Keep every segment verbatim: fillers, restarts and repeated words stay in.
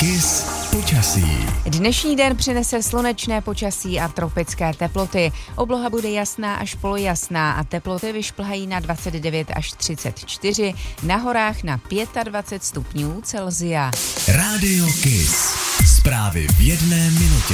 Kiss počasí. Dnešní den přinese slunečné počasí a tropické teploty. Obloha bude jasná až polojasná a teploty vyšplhají na dvacet devět až třicet čtyři, na horách na dvacet pět stupňů Celsia. Rádio Kiss. Zprávy v jedné minutě.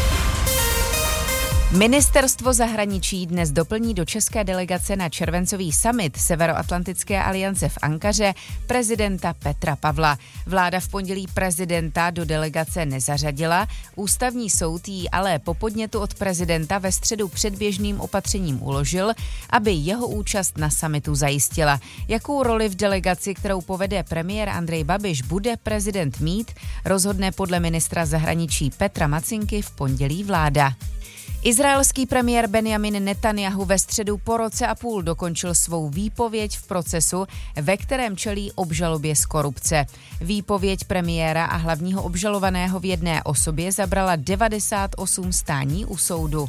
Ministerstvo zahraničí dnes doplní do české delegace na červencový summit Severoatlantické aliance v Ankaře prezidenta Petra Pavla. Vláda v pondělí prezidenta do delegace nezařadila, ústavní soud jí ale po podnětu od prezidenta ve středu předběžným opatřením uložil, aby jeho účast na summitu zajistila. Jakou roli v delegaci, kterou povede premiér Andrej Babiš, bude prezident mít, rozhodne podle ministra zahraničí Petra Macinky v pondělí vláda. Izraelský premiér Benjamin Netanjahu ve středu po roce a půl dokončil svou výpověď v procesu, ve kterém čelí obžalobě z korupce. Výpověď premiéra a hlavního obžalovaného v jedné osobě zabrala devadesát osm stání u soudu.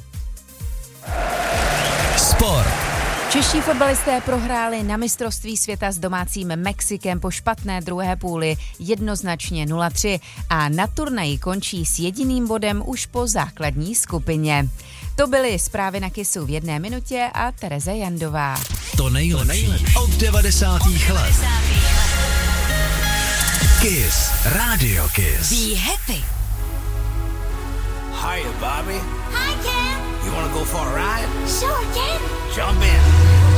Sport. Čeští fotbalisté prohráli na mistrovství světa s domácím Mexikem po špatné druhé půli jednoznačně nula tři a na turnaji končí s jediným bodem už po základní skupině. To byly zprávy na Kissu v jedné minutě a Tereza Jandová. To nejlepší od devadesátých let. Kiss. Radio Kiss. Be happy. Hiya, Bobby. Hi, Ken. You wanna go for a ride? Sure, Ken. Jump in.